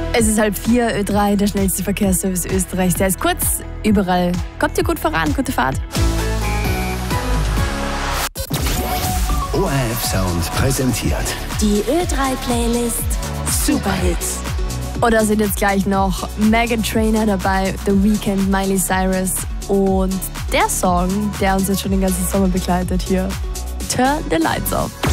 Es ist 3:30, Ö3, der schnellste Verkehrsservice Österreichs. Der ist kurz, überall. Kommt ihr gut voran, gute Fahrt. ORF Sound präsentiert Die Ö3-Playlist Superhits. Oder sind jetzt gleich noch Meghan Trainor dabei, The Weeknd, Miley Cyrus und der Song, der uns jetzt schon den ganzen Sommer begleitet hier, Turn the Lights Off.